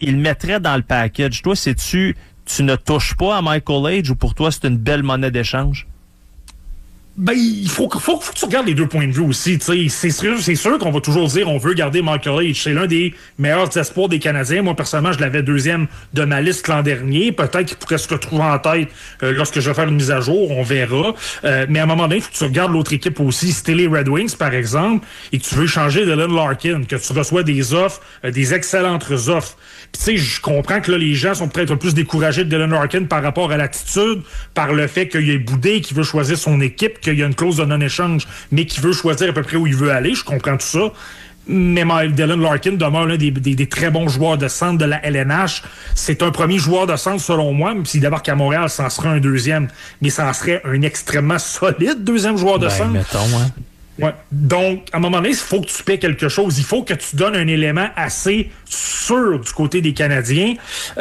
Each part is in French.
il le mettrait dans le package. Toi, tu ne touches pas à Michael Age ou pour toi, c'est une belle monnaie d'échange? Ben, il faut que tu regardes les deux points de vue aussi. C'est sûr qu'on va toujours dire on veut garder Michael Age. C'est l'un des meilleurs espoirs des Canadiens. Moi, personnellement, je l'avais deuxième de ma liste l'an dernier. Peut-être qu'il pourrait se retrouver en tête lorsque je vais faire une mise à jour. On verra. Mais à un moment donné, il faut que tu regardes l'autre équipe aussi. Si t'es les Red Wings, par exemple, et que tu veux changer Dylan Larkin, que tu reçois des offres, des excellentes offres. Puis tu sais, je comprends que là, les gens sont peut-être plus découragés de Dylan Larkin par rapport à l'attitude, par le fait qu'il y a Boudé qui veut choisir son équipe, qu'il y a une clause de non-échange, mais qui veut choisir à peu près où il veut aller. Je comprends tout ça. Mais Dylan Larkin demeure l'un des très bons joueurs de centre de la LNH. C'est un premier joueur de centre, selon moi. Même s'il débarque à Montréal, ça en serait un deuxième. Mais ça en serait un extrêmement solide deuxième joueur de centre. Mettons, hein. Ouais. Donc, à un moment donné, il faut que tu paies quelque chose. Il faut que tu donnes un élément assez sûr du côté des Canadiens.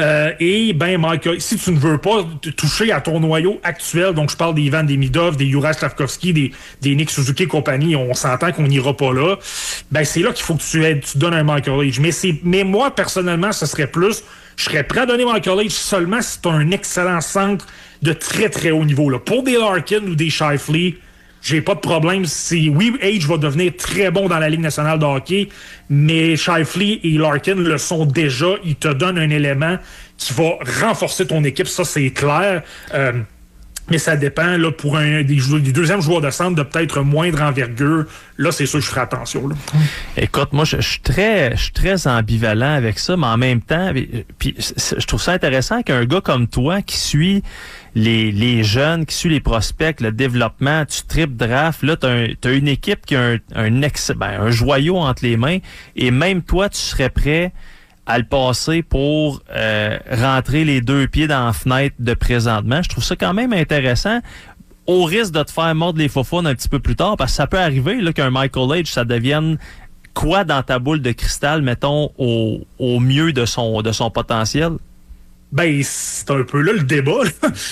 Michael, si tu ne veux pas toucher à ton noyau actuel, donc je parle des Ivan Demidov, des Juraj Slavkovski, des Nick Suzuki et compagnie, on s'entend qu'on n'ira pas là. Ben, c'est là qu'il faut que tu donnes un Michael Age. Mais moi, personnellement, ce serait plus... Je serais prêt à donner Michael Age seulement si tu as un excellent centre de très, très haut niveau. Là. Pour des Larkin ou des Scheifele, j'ai pas de problème. Oui, Age va devenir très bon dans la Ligue nationale de hockey, mais Scheifele et Larkin le sont déjà. Ils te donnent un élément qui va renforcer ton équipe, ça c'est clair. Mais ça dépend, là, pour des deuxièmes joueurs de centre de peut-être moindre envergure. Là, c'est sûr que je ferai attention. Là. Écoute, moi, je suis très ambivalent avec ça, mais en même temps, puis je trouve ça intéressant qu'un gars comme toi qui suit les jeunes, qui suit les prospects, le développement, tu tripes draft, là, t'as une équipe qui a un joyau entre les mains, et même toi, tu serais prêt à le passer pour rentrer les deux pieds dans la fenêtre de présentement. Je trouve ça quand même intéressant, au risque de te faire mordre les faufounes un petit peu plus tard, parce que ça peut arriver là, qu'un Michael Age, ça devienne quoi dans ta boule de cristal, mettons, au mieux de son potentiel? Ben, c'est un peu là le débat.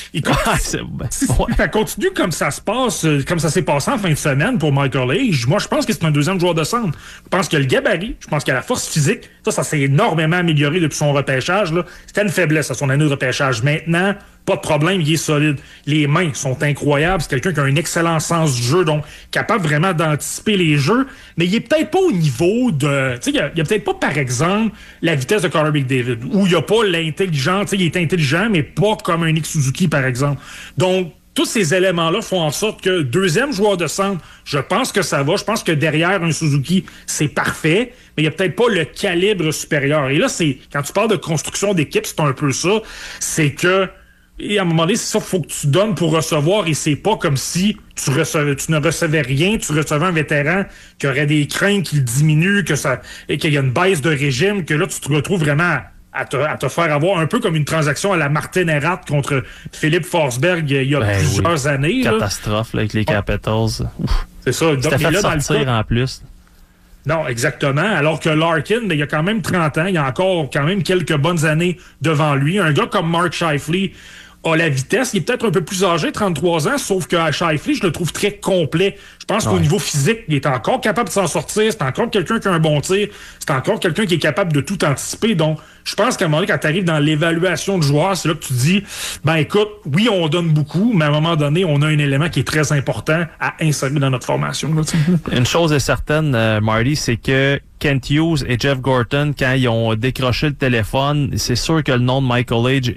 Ça continue comme ça se passe, comme ça s'est passé en fin de semaine pour Michael Age. Moi, je pense que c'est un deuxième joueur de centre. Je pense qu'il a le gabarit, je pense qu'il a la force physique. Ça s'est énormément amélioré depuis son repêchage. Là. C'était une faiblesse à son année de repêchage. Maintenant, pas de problème, il est solide. Les mains sont incroyables. C'est quelqu'un qui a un excellent sens du jeu, donc capable vraiment d'anticiper les jeux. Mais il est peut-être pas au niveau de... Tu sais, il y a peut-être pas, par exemple, la vitesse de Connor McDavid, où il n'y a pas l'intelligence. Tu sais, il est intelligent, mais pas comme un Nick Suzuki, par exemple. Donc, tous ces éléments-là font en sorte que deuxième joueur de centre, je pense que ça va. Je pense que derrière un Suzuki, c'est parfait, mais il n'y a peut-être pas le calibre supérieur. Et là, quand tu parles de construction d'équipe, c'est un peu ça. C'est que... Et à un moment donné, c'est ça qu'il faut que tu donnes pour recevoir, et c'est pas comme si tu ne recevais rien, tu recevais un vétéran qui aurait des craintes qui le diminuent, qu'il y a une baisse de régime, que là, tu te retrouves vraiment à te faire avoir un peu comme une transaction à la Martin Erat contre Philippe Forsberg il y a plusieurs années. Catastrophe là, avec les Capitals. Ouf. C'est ça. C'était fait sortir en plus. Non, exactement. Alors que Larkin, il a quand même 30 ans, il a encore quand même quelques bonnes années devant lui. Un gars comme Mark Scheifele a la vitesse, il est peut-être un peu plus âgé, 33 ans, sauf qu'à Scheifele, je le trouve très complet. Je pense qu'au niveau physique, il est encore capable de s'en sortir, c'est encore quelqu'un qui a un bon tir, c'est encore quelqu'un qui est capable de tout anticiper. Donc, je pense qu'à un moment donné, quand tu arrives dans l'évaluation de joueur, c'est là que tu dis, ben écoute, oui, on donne beaucoup, mais à un moment donné, on a un élément qui est très important à insérer dans notre formation. Une chose est certaine, Marty, c'est que Kent Hughes et Jeff Gorton, quand ils ont décroché le téléphone, c'est sûr que le nom de Michael Age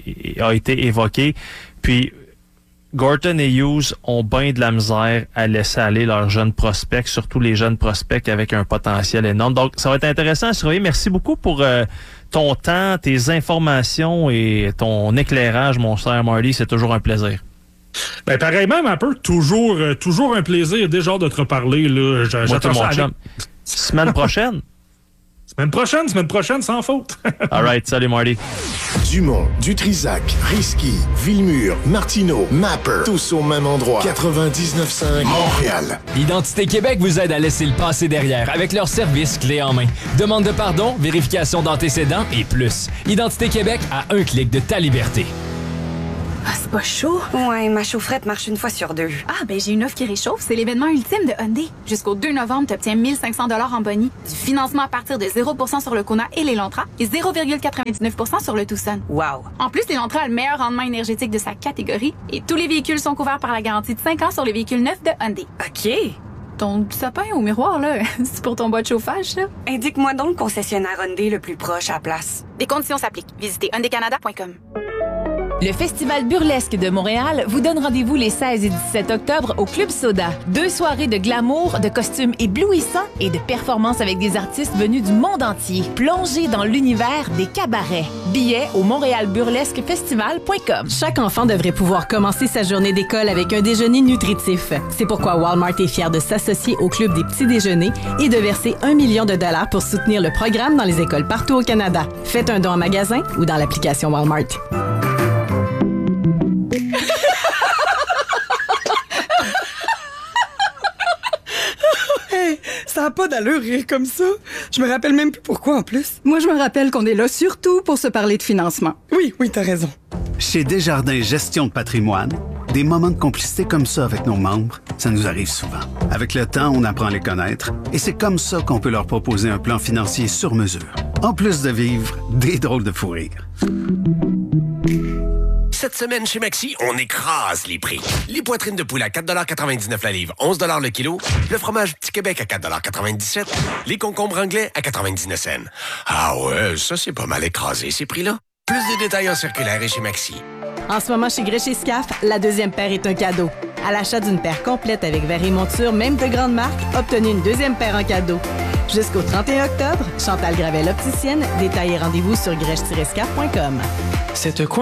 a été évoqué. Puis, Gorton et Hughes ont bien de la misère à laisser aller leurs jeunes prospects, surtout les jeunes prospects avec un potentiel énorme. Donc, ça va être intéressant à surveiller. Merci beaucoup pour ton temps, tes informations et ton éclairage, mon cher Marty. C'est toujours un plaisir. Ben, pareillement, un peu. Toujours un plaisir déjà de te reparler. Là. J'attends ça avec... Semaine prochaine? Semaine prochaine, sans faute. All right, salut Marty. Dumont, Dutrisac, Risky, Villemur, Martineau, Mapper, tous au même endroit. 99.5 Montréal. Identité Québec vous aide à laisser le passé derrière avec leur service clé en main. Demande de pardon, vérification d'antécédents et plus. Identité Québec à un clic de ta liberté. Ah, c'est pas chaud? Ouais, ma chaufferette marche une fois sur 2. Ah, ben j'ai une offre qui réchauffe. C'est l'événement ultime de Hyundai. Jusqu'au 2 novembre, tu obtiens 1 500 $ en boni, du financement à partir de 0% sur le Kona et l'Elantra et 0,99% sur le Tucson. Wow! En plus, l'Elantra a le meilleur rendement énergétique de sa catégorie et tous les véhicules sont couverts par la garantie de 5 ans sur les véhicules neufs de Hyundai. OK. Ton sapin au miroir, là, c'est pour ton bois de chauffage, ça? Indique-moi donc le concessionnaire Hyundai le plus proche à la place. Des conditions s'appliquent. Visitez hyundaicanada.com. Le Festival Burlesque de Montréal vous donne rendez-vous les 16 et 17 octobre au Club Soda. 2 soirées de glamour, de costumes éblouissants et de performances avec des artistes venus du monde entier. Plongez dans l'univers des cabarets. Billets au montréalburlesquefestival.com. Chaque enfant devrait pouvoir commencer sa journée d'école avec un déjeuner nutritif. C'est pourquoi Walmart est fier de s'associer au Club des petits déjeuners et de verser $1 million pour soutenir le programme dans les écoles partout au Canada. Faites un don en magasin ou dans l'application Walmart. Ça n'a pas d'allure rire comme ça. Je me rappelle même plus pourquoi en plus. Moi, je me rappelle qu'on est là surtout pour se parler de financement. Oui, t'as raison. Chez Desjardins Gestion de patrimoine, des moments de complicité comme ça avec nos membres, ça nous arrive souvent. Avec le temps, on apprend à les connaître et c'est comme ça qu'on peut leur proposer un plan financier sur mesure. En plus de vivre des drôles de fou rire. Cette semaine, chez Maxi, on écrase les prix. Les poitrines de poulet à 4,99 $ la livre, 11 $ le kilo. Le fromage Petit Québec à 4,97 $. Les concombres anglais à 99 cents. Ah ouais, ça c'est pas mal écrasé, ces prix-là. Plus de détails en circulaire et chez Maxi. En ce moment, chez Grèche Scaf, la deuxième paire est un cadeau. À l'achat d'une paire complète avec verre et monture, même de grande marque, obtenez une deuxième paire en cadeau. Jusqu'au 31 octobre, Chantal Gravel opticienne, détails et rendez-vous sur grèche-scaf.com. Cette coin